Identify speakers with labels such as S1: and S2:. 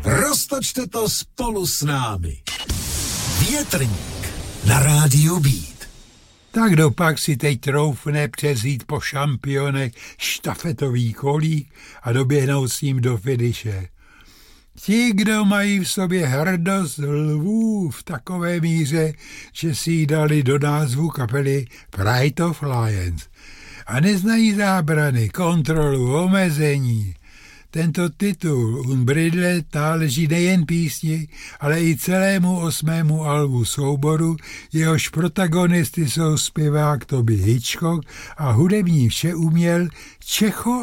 S1: Roztočte to spolu s námi. Větrník na rádiu Beat.
S2: Tak kdo pak si teď troufne přezít po šampionech štafetový kolík a doběhnout s ním do finiše? Ti, kdo mají v sobě hrdost lvů v takové míře, že si ji dali do názvu kapely Pride of Lions a neznají zábrany, kontrolu, omezení. Tento titul Unbridled náleží nejen písni, ale i celému 8. albu souboru, jehož protagonisty jsou zpěvák Toby Hitchcock a hudební všeuměl